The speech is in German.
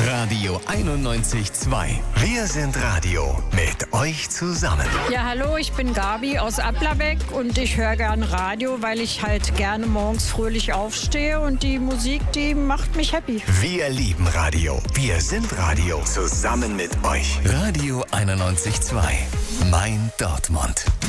Radio 91.2. Wir sind Radio mit euch zusammen. Ja, hallo, ich bin Gabi aus Applerbeck und ich höre gern Radio, weil ich halt gerne morgens fröhlich aufstehe und die Musik, die macht mich happy. Wir lieben Radio. Wir sind Radio. Zusammen mit euch. Radio 91.2. Mein Dortmund.